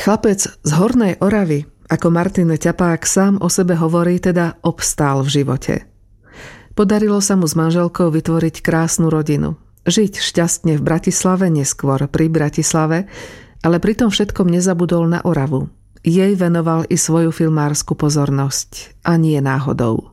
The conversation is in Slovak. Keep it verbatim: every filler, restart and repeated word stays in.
Chlapec z Hornej Oravy, ako Martin Ťapák sám o sebe hovorí, teda obstál v živote. Podarilo sa mu s manželkou vytvoriť krásnu rodinu. Žiť šťastne v Bratislave, neskôr pri Bratislave, ale pri tom všetkom nezabudol na Oravu. Jej venoval i svoju filmársku pozornosť. A nie náhodou.